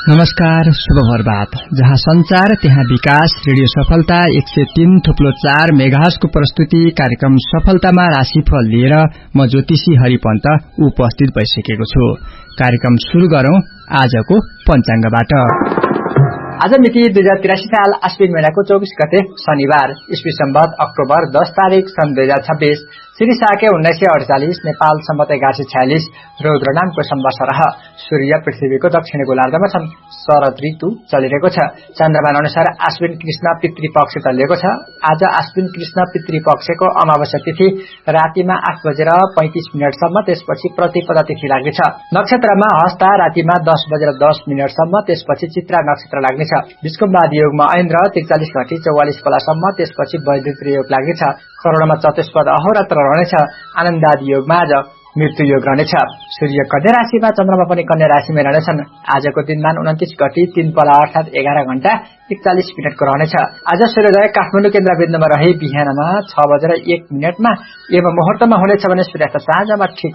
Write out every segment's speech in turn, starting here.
नमस्कार, शुभ प्रभात। जहाँ संचार त्यहाँ विकास। रेडियो सफलता 103.4 मेगाहर्ज को प्रस्तुति कार्यक्रम सफलतामा राशिफल लिएर म ज्योतिषी हरिपन्त उपस्थित भइसकेको छु। कार्यक्रम शुरू गरौं आजको पञ्चाङ्गबाट। आज मिति 2083 साल अश्विन महिनाको 24 गते शनिबार, ईस्वी सम्वत अक्टोबर 10 तारिक सन् 2026, श्री साके 1948, नेपाल सम्वत 1146, रौद्र नामको सम्वत्सर। सूर्य पृथ्वीको दक्षिणी गोलार्धमा छन्। शरद ऋतु चलिरहेको छ। चन्द्रमा अनुसार आश्विन कृष्ण पितृपक्ष चलिरहेको छ। आज आश्विन कृष्ण पितृपक्षको अमावस्या तिथि रातिमा 8:35 सम्म, त्यसपछि प्रतिपदा तिथि लाग्नेछ। नक्षत्रमा हस्ता रातिमा 10:10 सम्म, त्यसपछि चित्रा नक्षत्र लाग्नेछ। विष्कुम्बाद योगमा ऐन्द्र 43:44 सम्म, त्यसपछि वैद्युत योग लाग्नेछ। करोडमा चतुष्पद अहोरात्र रहनेछ। आनन्दादि योगमा आज मृत्यु योग रहनेछ। सूर्य कन्या राशिमा, चन्द्रमा पनि कन्या राशिमै रहनेछन्। आजको दिनमान 29 गते 3 पला अर्थात 11:41 को रहनेछ। आज सूर्योदय काठमाडौँ केन्द्रबिन्दुमा रही बिहानमा 6:01 एवं मुहूर्तमा हुनेछ भने सूर्यास्त साँझमा ठिक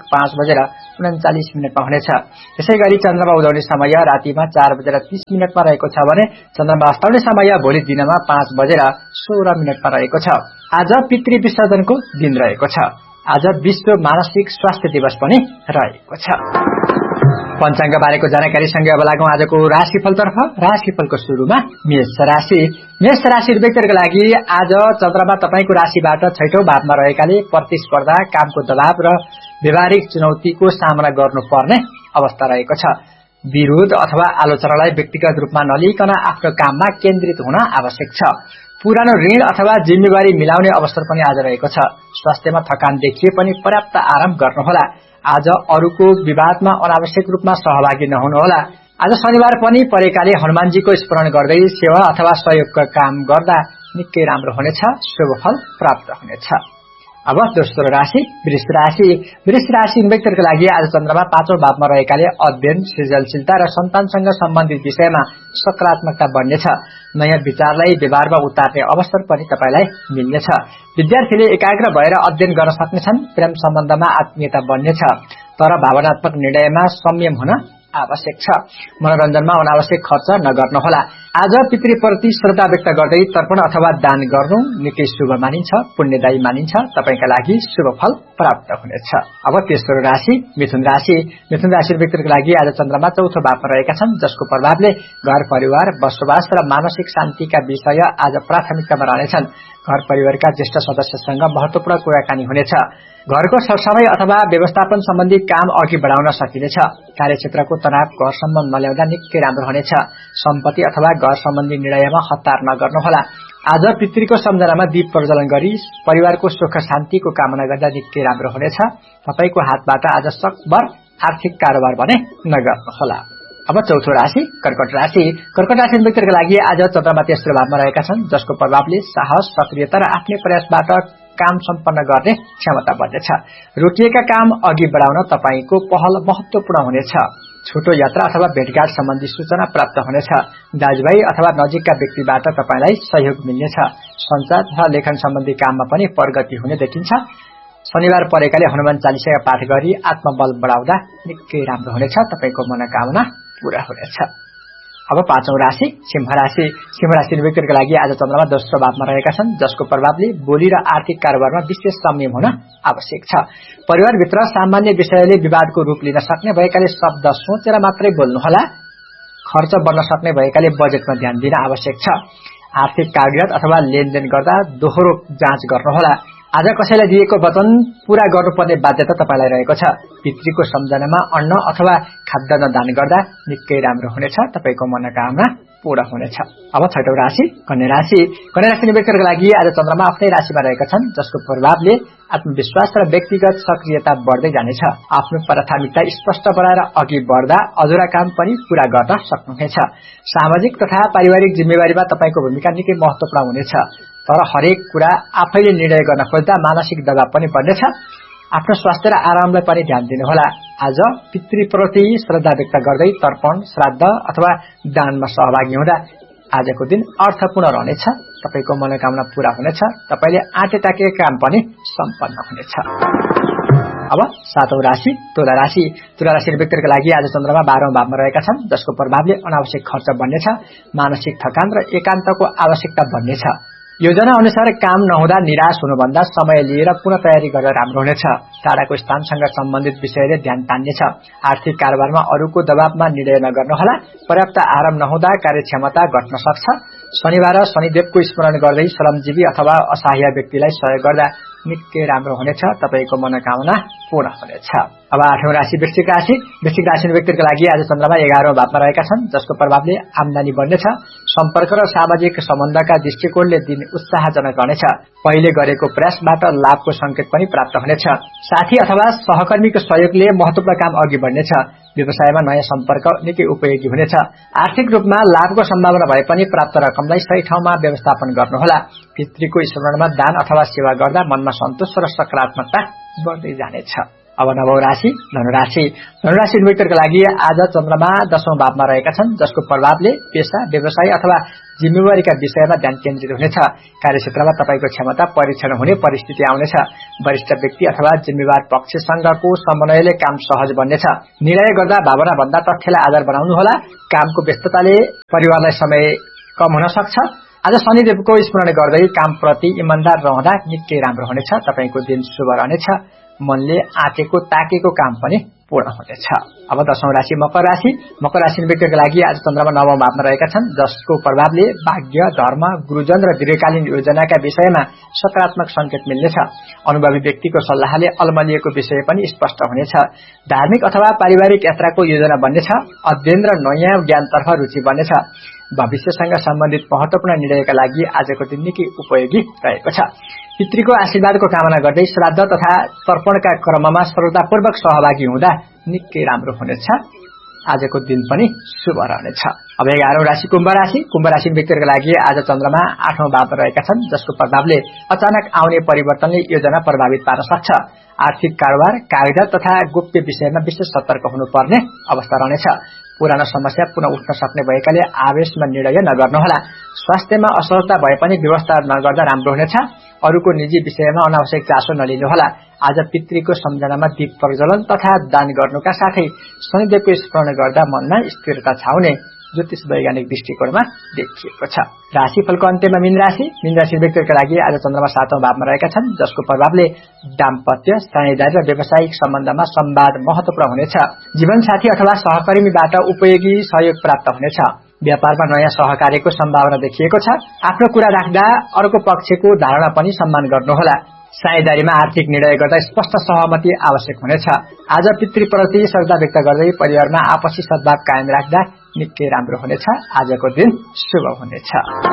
5:39 हुनेछ। त्यसैगरी चन्द्रमा उदाउने समय रातिमा 4:30 रहेको छ भने चन्द्रमा अस्ताउने समय भोलि दिनमा 5:16 रहेको छ। आज पितृ विसर्जनको दिन रहेको छ। आज विश्व मानसिक स्वास्थ्य दिवस पनि रहेको छ। पञ्चाङ्ग बारेको जानकारीसँगै अब लागौं आजको राशिफलतर्फ। राशिफलको सुरुमा मेष राशि। मेष राशि व्यक्तिहरुका लागि आज चन्द्रमा तपाईको राशिबाट 6औं भावमा रहेकाले प्रतिस्पर्धा, कामको दबाव र व्यवहारिक चुनौतीको सामना गर्नुपर्ने अवस्था रहेको छ। विरोध अथवा आलोचनालाई व्यक्तिगत रूपमा नलिकन आफ्नो काममा केन्द्रित हुन आवश्यक छ। पुरानो ऋण अथवा जिम्मेवारी मिलाउने अवसर पनि आज रहेको छ। स्वास्थ्यमा थकान देखिए पनि पर्याप्त आराम गर्नुहोला। आज अरूको विवादमा अनावश्यक रूपमा सहभागी नहुनुहोला। आज शनिबार पनि परेकाले हनुमानजीको स्मरण गर्दै सेवा अथवा सहयोगका काम गर्दा निकै राम्रो हुनेछ। शुभ फल प्राप्त हुनेछ। अब दोस्रो राशि वृष राशि। वृष राशि व्यक्तिहरुका लागि आज चन्द्रमा 5औं भावमा रहेकाले अध्ययन, सृजनशीलता र सन्तानसँग सम्बन्धित विषयमा सकारात्मकता बढ्नेछ। नयाँ विचारलाई व्यवहारमा उतार्ने अवसर पनि तपाईलाई मिल्नेछ। विद्यार्थीले एकाग्र भएर अध्ययन गर्न सक्नेछन्। प्रेम सम्बन्धमा आत्मीयता बढ्नेछ, तर भावनात्मक निर्णयमा संयम हुन आवश्यक छ। मनोरञ्जनमा अनावश्यक खर्च नगर्नुहोला। आज पितृप्रति श्रद्धा व्यक्त गर्दै तर्पण अथवा दान गर्नु निकै शुभ मानिन्छ, पुण्यदायी मानिन्छ। तपाईका लागि शुभ फल प्राप्त हुनेछ। अब तेस्रो राशि मिथुन राशि। मिथुन राशि व्यक्तिहरुका लागि आज चन्द्रमा 4औं भावमा रहेका छन्, जसको प्रभावले घर परिवार, बसोबास र मानसिक शान्तिका विषय आज प्राथमिकतामा रहनेछन्। घर परिवारका ज्येष्ठ सदस्यसँग महत्वपूर्ण कुराकानी हुनेछ। घरको सरसफाई अथवा व्यवस्थापन सम्बन्धी काम अघि बढाउन सकिनेछ। कार्यक्षेत्रको तनाव घरसम्म नल्याउँदा निकै राम्रो हुनेछ। सम्पत्ति अथवा घर सम्बन्धी निर्णयमा हतार नगर्नुहोला। आज पितृको सम्झनामा दीप प्रज्वलन गरी परिवारको सुख शान्तिको कामना गर्दा निकै राम्रो हुनेछ। तपाईको हातबाट आज सकभर आर्थिक कारोबार भने नगर्नुहोला। अब चौथो राशि कर्कट राशि। कर्कट राशि व्यक्तिहरुका लागि आज चन्द्रमा तेस्रो भावमा रहेका छन्, जसको प्रभावले साहस, सक्रियता र आफ्नै प्रयासबाट काम सम्पन्न गर्ने क्षमता बढ्नेछ। रोकिएका काम अघि बढाउन तपाईको पहल महत्वपूर्ण हुनेछ। छोटो यात्रा अथवा भेटघाट सम्बन्धी सूचना प्राप्त हुनेछ। दाजुभाइ अथवा नजिकका व्यक्तिबाट तपाईलाई सहयोग मिल्नेछ। सञ्चार तथा लेखन सम्बन्धी काममा पनि प्रगति हुने देखिन्छ। शनिबार परेकाले हनुमान चालिसा पाठ गरी आत्मबल बढाउँदा निकै राम्रो हुनेछ। तपाईको मनोकामना पूरा हुनेछ। अब पाँचौं राशि सिंह राशि। सिंह राशि व्यक्तिहरुका लागि आज चन्द्रमा दोस्रो भावमा रहेका छन्, जसको प्रभावले बोली र आर्थिक कारोबारमा विशेष संयम हुन आवश्यक छ। परिवारभित्र सामान्य विषयले विवादको रूप लिन सक्ने भएकाले शब्द सोचेर मात्रै बोल्नुहोला। खर्च बढ्न सक्ने भएकाले बजेटमा ध्यान दिन आवश्यक छ। आर्थिक कागजात अथवा लेनदेन गर्दा दोहोरो जाँच गर्नुहोला। आज कसैलाई दिएको वचन पूरा गर्नुपर्ने बाध्यता तपाईलाई रहेको छ। पितृको सम्झनामा अन्न अथवा खाद्यान्न दान गर्दा निकै राम्रो हुनेछ। तपाईको मनोकामना पूरा हुनेछ। अब छठौं राशि कन्या राशि। कन्या राशि व्यक्तिहरुका लागि आज चन्द्रमा आफ्नै राशिमा रहेका छन्, जसको प्रभावले आत्मविश्वास र व्यक्तिगत सक्रियता बढ्दै जानेछ। आफ्नो प्राथमिकता स्पष्ट बनाएर अघि बढ्दा अधुरा काम पनि पूरा गर्न सक्नुहुनेछ। सामाजिक तथा पारिवारिक जिम्मेवारीमा तपाईको भूमिका निकै महत्वपूर्ण हुनेछ, तर हरेक कुरा आफैले निर्णय गर्न खोज्दा मानसिक दबाव पनि बढ्नेछ। आफ्नो स्वास्थ्य र आरामलाई पनि ध्यान दिनुहोला। आज पितृप्रति श्रद्धा व्यक्त गर्दै तर्पण, श्राद्ध अथवा दानमा सहभागी हुँदा आजको दिन अर्थपूर्ण रहनेछ। तपाईको मनोकामना पूरा हुनेछ। तपाईले आँटे ताकेका काम पनि सम्पन्न हुनेछ। अब 7औं राशि तुला राशि। तुला राशि व्यक्तिहरुका लागि आज चन्द्रमा 12औं भावमा रहेका छन्, जसको प्रभावले अनावश्यक खर्च बढ्नेछ, मानसिक थकान र एकान्तको आवश्यकता बढ्नेछ। योजना अनुसार काम नहुँदा निराश हुनुभन्दा समय लिएर पुनः तयारी गरेर राम्रो हुनेछ। टाढाको स्थानसँग सम्बन्धित विषयले ध्यान तान्नेछ। आर्थिक कारोबारमा अरूको दबावमा निर्णय नगर्नुहोला। पर्याप्त आराम नहुँदा कार्यक्षमता घट्न सक्छ। शनिबार शनिदेवको स्मरण गर्दै श्रमजीवी अथवा असहाय व्यक्तिलाई सहयोग गर्दा निकै राम्रो हुनेछ। तपाईको मनोकामना पूर्ण हुनेछ। अब 8औं राशि वृश्चिक राशि। वृश्चिक राशि व्यक्तिहरुका लागि आज चन्द्रमा 11औं भावमा रहेका छन्, जसको प्रभावले आम्दानी बढ्नेछ। सम्पर्क र सामाजिक सम्बन्धका दृष्टिकोणले दिन उत्साहजनक रहनेछ। पहिले गरेको प्रयासबाट लाभको संकेत पनि प्राप्त हुनेछ। साथी अथवा सहकर्मीको सहयोगले महत्वपूर्ण काम अघि बढ्नेछ। व्यवसायमा नयाँ सम्पर्क निकै उपयोगी हुनेछ। आर्थिक रूपमा लाभको सम्भावना भए पनि प्राप्त रकमलाई सही ठाउँमा व्यवस्थापन गर्नुहोला। पितृको स्मरणमा दान अथवा सेवा गर्दा मनमा सन्तोष र सकारात्मकता बढ्दै जानेछ। अब 9औं राशि धनुराशि। धनुराशि व्यक्तिहरुका लागि आज चन्द्रमा 10औं भावमा रहेका छन्, जसको प्रभावले पेशा, व्यवसाय अथवा जिम्मेवारीका विषयमा ध्यान केन्द्रित हुनेछ। कार्यक्षेत्रमा तपाईको क्षमता परीक्षण हुने परिस्थिति आउनेछ। वरिष्ठ व्यक्ति अथवा जिम्मेवार पक्षसँगको समन्वयले काम सहज बन्नेछ। निर्णय गर्दा भावना भन्दा तथ्यलाई आधार बनाउनुहोला। कामको व्यस्तताले परिवारलाई समय कम हुन सक्छ। आज शनिदेवको स्मरण गर्दै कामप्रति इमानदार रहँदा निकै राम्रो हुनेछ। तपाईको दिन शुभ रहनेछ। मनले आँटेको ताकेको काम पनि पूर्ण हुनेछ। अब 10औं राशि मकर राशि। मकर राशि व्यक्तिहरुका लागि आज चन्द्रमा 9औं भावमा रहेका छन्, जसको प्रभावले भाग्य, धर्म, गुरुजन र दीर्घकालीन योजनाका विषयमा सकारात्मक संकेत मिल्नेछ। अनुभवी व्यक्तिको सल्लाहले अलमलिएको विषय पनि स्पष्ट हुनेछ। धार्मिक अथवा पारिवारिक यात्राको योजना बन्नेछ। अध्ययन र नयाँ ज्ञानतर्फ रुचि बन्नेछ। भविष्यसँग सम्बन्धित महत्वपूर्ण निर्णयका लागि आजको दिन निकै उपयोगी रहेको छ। पितृको आशीर्वादको कामना गर्दै श्राद्ध तथा तर्पणका क्रममा श्रद्धापूर्वक सहभागी हुँदा निकै राम्रो हुनेछ। आजको दिन पनि शुभ रहनेछ। अब 11औं राशि कुम्भ राशि। कुम्भ राशि व्यक्तिहरुका लागि आज चन्द्रमा 8औं भावमा रहेका छन्, जसको प्रभावले अचानक आउने परिवर्तनले योजना प्रभावित पार्न सक्छ। आर्थिक कारोबार, कागजात तथा गोप्य विषयमा विशेष सतर्क हुनुपर्ने अवस्था रहनेछ। पुरानो समस्या पुनः उठ्न सक्ने भएकाले आवेशमा निर्णय नगर्नुहोला। स्वास्थ्यमा असहजता भए पनि व्यवस्था नगर्दा राम्रो हुनेछ। अरूको निजी विषयमा अनावश्यक चासो नलिनुहोला। आज पितृको सम्झनामा दीप प्रज्वलन तथा दान गर्नुका साथै शनिदेवको स्मरण गर्दा मनमा स्थिरता छाउने ज्योतिष वैज्ञानिक दृष्टिकोणमा देखिएको छ। राशिफलको अन्त्यमा मीन राशि। मीन राशि व्यक्तिहरुका लागि आज चन्द्रमा 7औं भावमा रहेका छन्, जसको प्रभावले दाम्पत्य, साझेदारी र व्यावसायिक सम्बन्धमा संवाद महत्वपूर्ण हुनेछ। जीवनसाथी अथवा सहकर्मीबाट उपयोगी सहयोग प्राप्त हुनेछ। व्यापारमा नयाँ सहकार्यको सम्भावना देखिएको छ। आफ्नो कुरा राख्दा अर्को पक्षको धारणा पनि सम्मान गर्नुहोला। साझेदारीमा आर्थिक निर्णय गर्दा स्पष्ट सहमति आवश्यक हुनेछ। आज पितृप्रति श्रद्धा व्यक्त गर्दै परिवारमा आपसी सद्भाव कायम राख्दा निकै राम्रो हुनेछ। आजको दिन शुभ हुनेछ।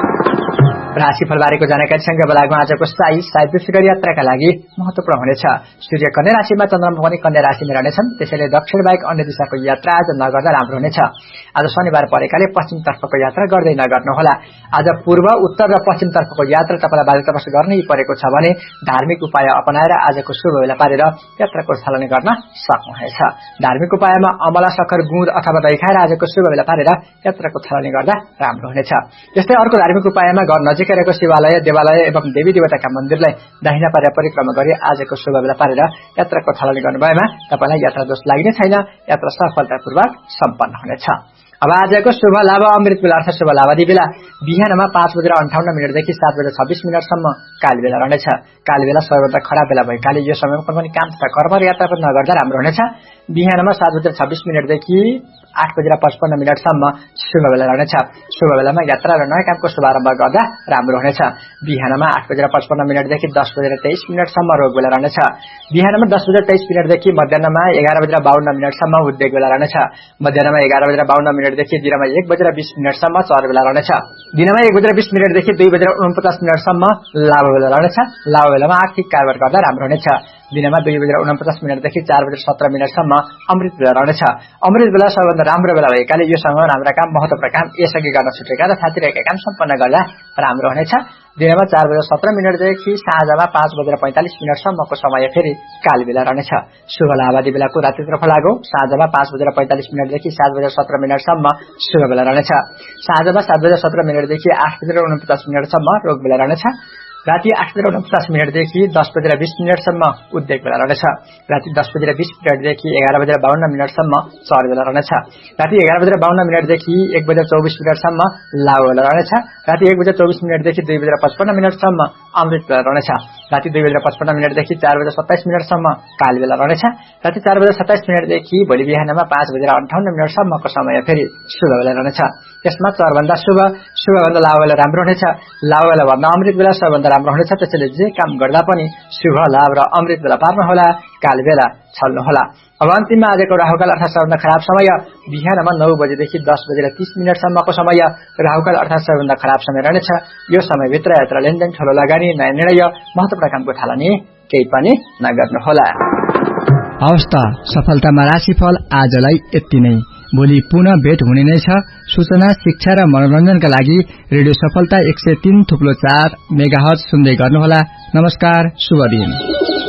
राशिफल बारेको जानकारीसँग बेलागमा आजको साहित्य यात्राका लागि महत्वपूर्ण हुनेछ। सूर्य कन्या राशिमा, चन्द्रमा पनि कन्या राशिमा रहनेछन्। त्यसैले दक्षिण बाहेक अन्य दिशाको यात्रा आज नगर्दा राम्रो हुनेछ। आज शनिबार परेकाले पश्चिमतर्फको यात्रा गर्दै नगर्नुहोला। आज पूर्व, उत्तर र पश्चिमतर्फको यात्रा तपाईलाई बाध्यतावश गर्नै परेको छ भने धार्मिक उपाय अपनाएर आजको शुभ बेला पारेर यात्राको थालनी गर्न सक्नुहुनेछ। धार्मिक उपायमा अमला, सखर, गुँड अथवा दही खाएर आजको शुभ बेला पारेर यात्राको थालनी गर्दा राम्रो हुनेछ। त्यस्तै अर्को धार्मिक उपायमा घर नजिकै रहेको शिवालय, देवालय एवं देवी देवताका मन्दिरलाई दाहिना पारेर परिक्रमा गरी आजको शुभ बेला पारेर यात्राको थालनी गर्नुभएमा तपाईलाई यात्रा दोष लाग्ने छैन। यात्रा सफलतापूर्वक सम्पन्न हुनेछ। अब आजको शुभ लाभ अमृत बेला अर्थ शुभ लाभादी बेला बिहानमा 5:58 देखि 7:26 काली बेला रहनेछ। काली बेला सबैभन्दा खराब बेला भएकाले यो समयमा कुनै पनि काम तथा कर्म र यात्रा पनि नगर्दा राम्रो हुनेछ। बिहानमा 7:26 देखि 8:55 शुभ बेला रहनेछ। शुभ बेलामा यात्रा र नयाँ कामको शुभारम्भ गर्दा राम्रो हुनेछ। बिहानमा 8:55 देखि 10:23 रोग बेला रहनेछ। बिहानमा 10:23 देखि मध्याह्नमा 11:52 उद्योग बेला रहनेछ। मध्याह्नमा 11:52 देखि दिनमा 1:20 चर बेला रहनेछ। दिनमा 1:20 देखि 2:49 लाभ बेला रहनेछ। लाभ बेलामा आर्थिक कारोबार गर्दा राम्रो हुनेछ। दिनमा 2:49 देखि 4:17 अमृत बेला रहनेछ। अमृत बेला सबभन्दा राम्रो बेला भएकाले यो समयमा राम्रा काम, महत्वपूर्ण काम, यसअघि गर्न छुटेका र थाती रहेका काम सम्पन्न गर्दा राम्रो हुनेछ। दिनमा 4:17 देखि साँझमा 5:45 को समय फेरि काली बेला रहनेछ। शुभ लाभादी बेलाको रातितर्फ लागौ। साँझमा 5:45 देखि 7:17 शुभ बेला रहनेछ। साँझमा 7:17 देखि 8:49 रोग बेला रहनेछ। राति 8:49 देखि 10:20 उद्योग बेला रहनेछ। राति 10:20 देखि 11:52 चर बेला रहनेछ। राति 11:52 देखि 1:24 लाउ बेला रहनेछ। राति 1:24 देखि 2:55 अमृत बेला रहनेछ। राति 2:55 देखि 4:27 काल बेला रहनेछ। राति 4:27 देखि भोलि बिहानमा 5:58 समय फेरि शुभ बेला रहनेछ। त्यसमा चरभन्दा शुभभन्दा लाउ बेला राम्रो हुनेछ। लाउ बेला भन्दा अमृत बेला सबभन्दा राम्रो हुनेछ। त्यसैले जे काम गर्दा पनि शुभ लाभ र अमृत बेला पार्नुहोला, काल बेला छल्नुहोला। अब अन्तिममा आजको राहुकाल अर्थात सबभन्दा खराब समय बिहानमा 9 देखि 10:30 समय राहुकाल अर्थात सबभन्दा खराब समय रहनेछ। यो समयभित्र यात्रा लेनदेन, ठूलो लगानी, नयाँ निर्णय, महत्त्वपूर्ण कामको थालनी केही पनि नगर्नुहोला। हवस् त, सफलतामा राशिफल आजलाई यति नै। भोलि पुनः भेट हुने नै छ। सूचना, शिक्षा र मनोरञ्जनका लागि रेडियो सफलता 103.4 मेगाहर्ज सुन्दै गर्नुहोला। नमस्कार, शुभ दिन।